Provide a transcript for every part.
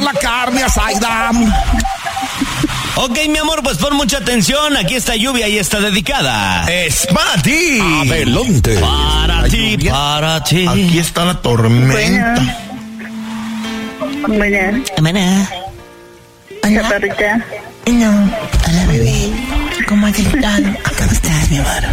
la carne a Zaida. Ok, mi amor, pues pon mucha atención. Aquí está Lluvia y está dedicada. Es para ti. Adelante. Para La ti, lluvia. para ti. Aquí está la tormenta. Bueno, chaparrita. No. Hola, bebé. ¿Cómo has estado? ¿Cómo estás, mi amor?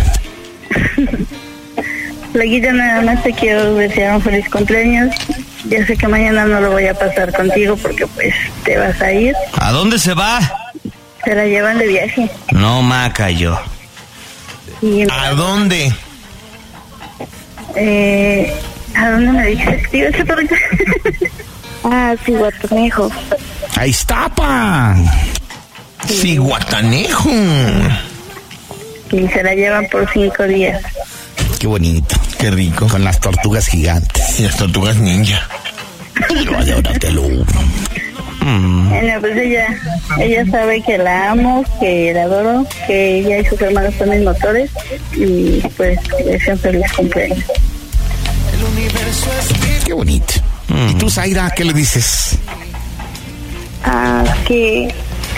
Laguita, nada más te quiero desear un feliz cumpleaños. Ya sé que mañana no lo voy a pasar contigo porque pues te vas a ir. ¿A dónde se va? Se la llevan de viaje. No, Maca, yo. Y, ¿A dónde? ¿a dónde me dijiste que te ibas, chaparrita? Cihuatanejo. Ahí está, pa. Cihuatanejo. Y se la llevan por 5 días. Qué bonito. Qué rico. Con las tortugas gigantes. Y las tortugas ninja. Bueno, pues ella sabe que la amo, que la adoro, que ella y sus hermanos son mis motores y pues le deseo feliz cumpleaños. Qué bonito. ¿Y tú, Zaida, qué le dices? Que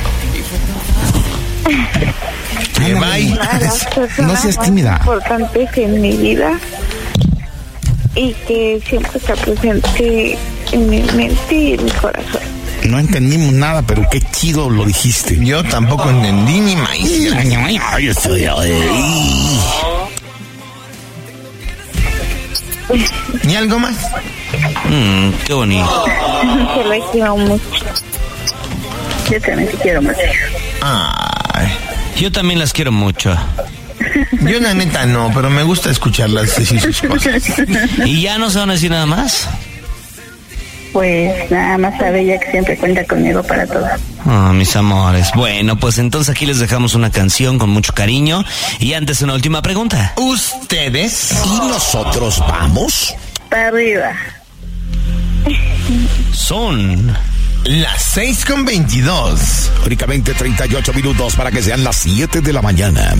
Que bye. No seas tímida. importantes en mi vida y que siempre está presente en mi mente y en mi corazón. No entendimos nada, pero qué chido lo dijiste. Yo tampoco entendí ni maíz. ¿Ni algo más? Qué bonito. Que la quiero mucho. Yo también te quiero mucho. Ay. Yo también las quiero mucho. Yo la neta no, pero me gusta escucharlas decir sus cosas. ¿Y ya no se van a decir nada más? Pues nada más sabe ella que siempre cuenta conmigo para todo. Oh, mis amores. Bueno, pues entonces aquí les dejamos una canción con mucho cariño. Y antes una última pregunta. ¿Ustedes? ¿Y nosotros vamos? Para arriba. Son Las 6:22. Únicamente 38 minutos para que sean las 7 de la mañana.